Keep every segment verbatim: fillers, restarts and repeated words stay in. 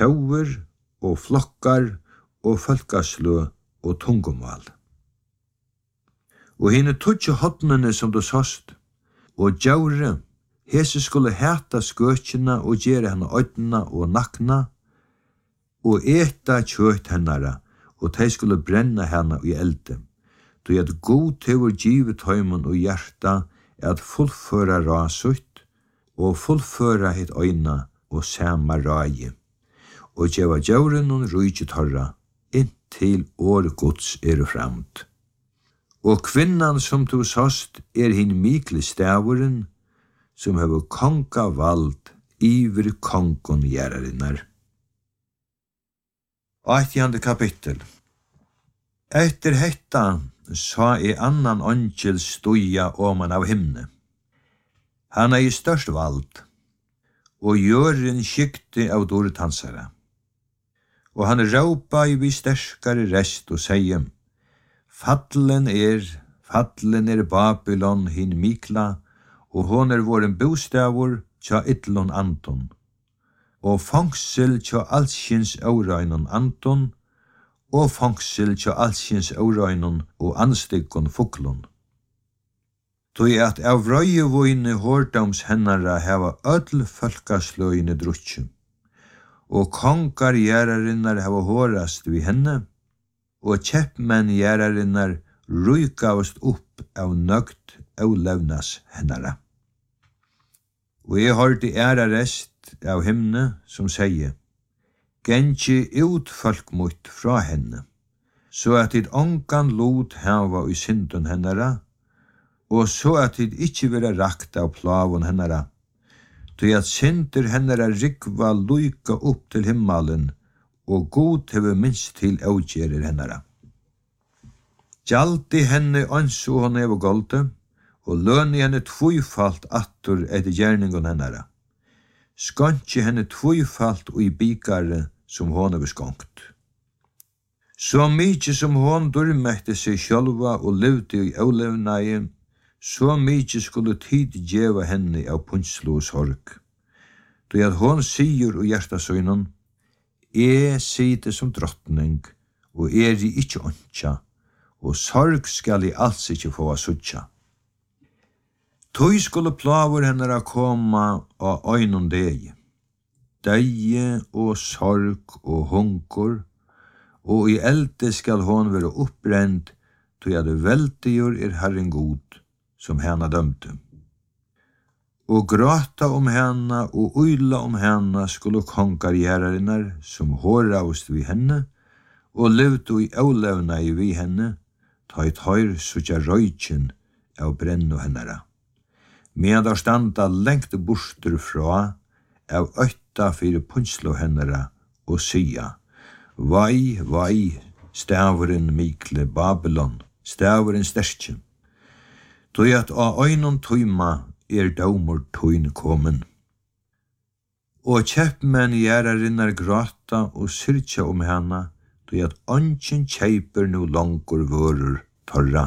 tjóver og flokkar og folkaslø og tungumal. Og hine tutsi hotnene som du såst, og djaure, hese skulle heta skøtjina og gjere henne øydna og nakna, og eta kjøtt hennara, og de skulle brenna henne i elde. Du at god tøver givet høymon og hjerta at fullføra rasutt, og fullføra hitt øyna og sama rai, og djeva djauren og rujtje torra, inntil år gods er framt. Og kvinnan som du såst er hin mikle staveren, som hever konga vald iver kongon gjerarinnar. åttionde kapittel. Etter hetta sa i annan angel stoja oman av himne. Han er i størst vald, og gjøren skikte av dortansara. Og han råpa i vi sterskare rest og seie, Fallen er, fallen er Babylon hin mikla, og hon er våren bostavor tja ytlon Anton, og fangsel tja allskins aurainon Anton, og fangsel tja allskins aurainon og anstikon fuklon. Tui at av røyevoine hårdams hennara heva öll folkasløyne drutje, og kongar gjerarinnar heva hårast vi henne, og kjeppmenn gjerarinnar rujkavast upp av nøgt av levnas hennara. Og jeg hørte æra rest av himne som sier, Gengi ut folk mot fra henne, så at dit ongan lot hava i synden hennara, og så at dit ikkje vera rakt av plavon hennara, til at synder hennara rikva luika upp til himmelen, og god hever minst til avgjerer hennara. Gjaldi henne anså hon hever golde, og lønni henne tvøyfalt attur etter gjerningon hennara. Skantje henne tvøyfalt og i bikare som hon hever skonkt. Så mykje som hon durmekte seg sjálva og levde i avlevnaie, så mykje skulle tid djeva henne av punslo og sorg. Då at hon sier og hjertasøynon, Jeg side som drottning, og er i ikkje ontja, og sorg skal i alls ikkje få a sutja. Tøy skulle plavur hennara koma av øynon deg, deie og sorg og hungur, og i elde skal hon være uppbrend, tøy at veldigur er Herren god, som henne dømte. Og gråta om henne og uyla om henne skulle kongar gjerarinnar som håravst vi henne, og levde i avlevna i vi henne, ta et høyr sutja røykin av brennu hennara. Med å standa lengt borster fra, av øtta fyrir punslo hennara, og sia, Vai, vai, staveren mikle Babylon, staveren sterkje. Tøy at av øynon tøyma er daumur tøyn komen. Og kjeppmenn gjerarinnar gråta og syrtja om hana, tøy at ongen kjeiper nu langur vörur torra.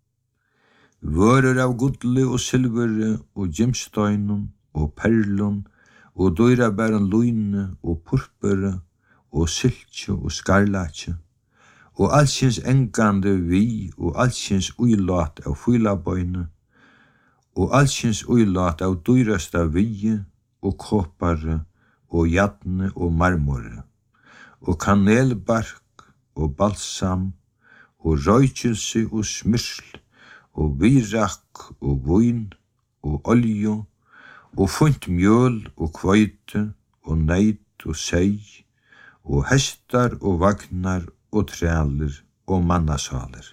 Vörur av gudli og silvere og gimstøynun og perlun og døyrabæren luine og purpure og siltje og skarlatje og allsins engande vi og allsins uilat av fylabøyne og allsins uilat av dyrasta vie og kåpare og jadne og marmore og kanelbark og balsam og røykelse og smyrsl og virak og vin og olje og funt mjöl og kvøyte og neit og sei og hestar og vagnar og træler og mannasaler.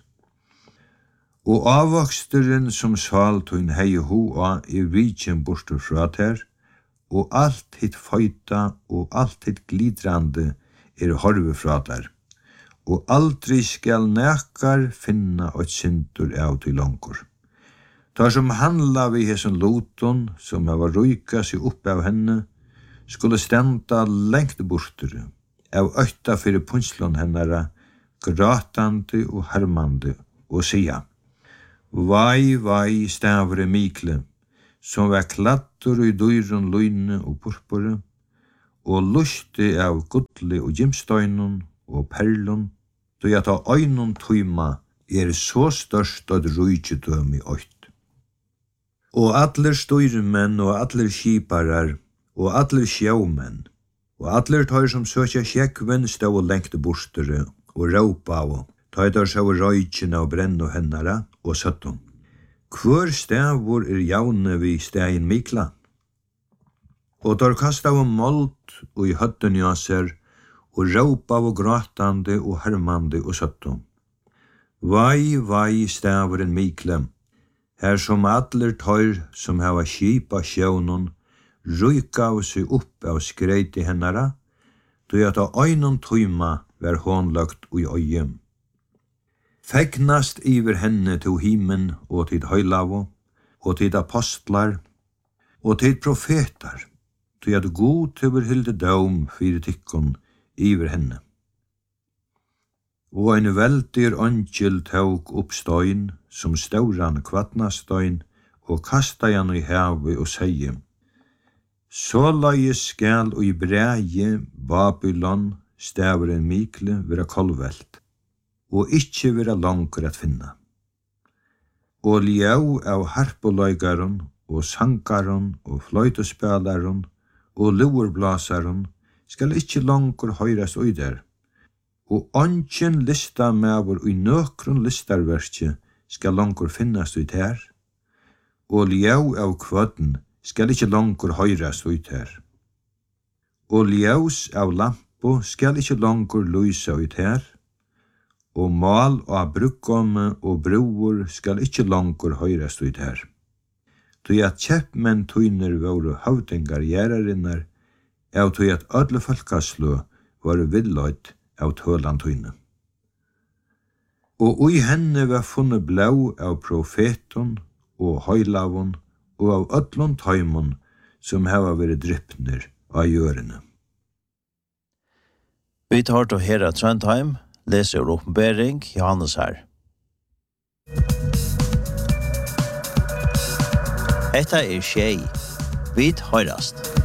Og avvoksteren som sal tøyn hei hoa i vikjen bortur fra ter, og alt hitt føyta og alt hitt glidrandi er horve fra der, og aldri skal nekar finna og syndur av til langur. Tar som handla vi hesson loton, som hava rujka seg opp av henne, skulle stenda lengt bortur, av øtta fyrir punslon hennara, gratandi og harmandi, og sia, Vai, vai, stavre mikle, som var klattur i dyrun luine og purpure, og lusti av gudli og gimstøynun og perlun, då jeg ta øynun tøyma er så størst at rujtjedømi øyt. Og allir støyrumenn og allir skiparar og allir sjaumenn og allir tøyr som søkja sjekven stå og lengte bortere og råpa av tøy der sjå røykjene og brennu hennara og søttum. Hvor stavur er jaune vi stegin mikla? Og der kasta av mold og i høtten jaser og råpa av gråtande og hermande og søttum. Vai, vai stavuren mikla, her som allir tøyr som hava skipa sjónun rujka av seg upp av skreiti hennara, då at av øynun tøyma ver hånlagt ui øyem. Fegnast iver henne til himen og tid høylavo, og tid apostlar, og tid profetar, då at god til hilde døm fyrir tikkun iver henne. Og ein veldir angel tåg upp støyn, som stauran kvatnastøyn, og kasta han i havet og seie, så løye skal og i breie Babylon staveren mikle vera kolvelt, og ikkje vera langur at finna. Og liau av harpoløygaron, og sangaron, og fløytespelaron, og lurblasaron skal ikkje langur høyrast ui der, og ongen lista mevor ui nøkron listarverkje skal langur finnast ut her, og liau av kvøden skal ikkje langur høyrast ut her. Og liaus av lampo skal ikkje langur lysa ut her, og mal av brukkomme og broer skal ikkje langur høyrast ut her. Tui at kjeppmenn tøyner våre havtingar gjerarinnar, av tui at ødle folkaslu var villøyt av tølan tøyne. Og ui henne var funnet blau av profeton og høylavon og av öllum tøymon som hava vært dryppner av gjørene. Vi tar til Hera Trondheim, leser åpenbering, Johannes her. Hetta er Skei. Vi høyrast.